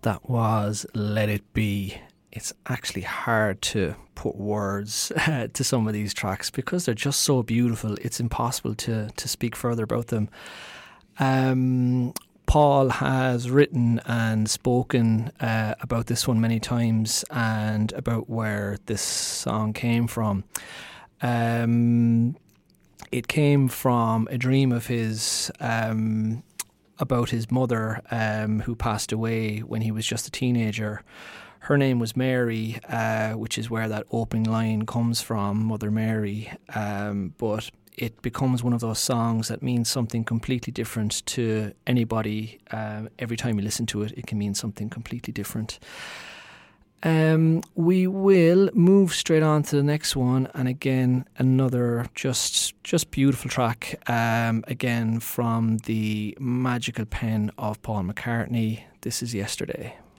That was Let It Be. It's actually hard to put words to some of these tracks because they're just so beautiful. It's impossible to speak further about them. Paul has written and spoken about this one many times and about where this song came from. It came from a dream of his about his mother who passed away when he was just a teenager. Her name was Mary, which is where that opening line comes from, Mother Mary. But it becomes one of those songs that means something completely different to anybody. Every time you listen to it, it can mean something completely different. We will move straight on to the next one, and again another just beautiful track, again from the magical pen of Paul McCartney. This is Yesterday.